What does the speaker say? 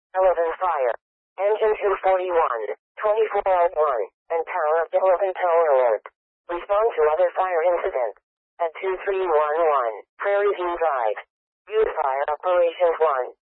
Eleven fire. Engine 241, 2401, and power of Delavan Tower Alert. Respond to other fire incident. At 2311, Prairie View Drive. Use Fire Operations 1.